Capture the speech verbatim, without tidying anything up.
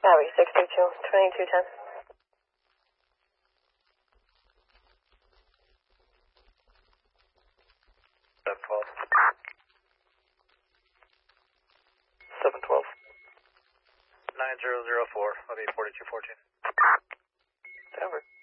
Copy, six three two, twenty-two ten. seven twelve. seven twelve. nine zero zero four, I'll be forty-two fourteen. Over.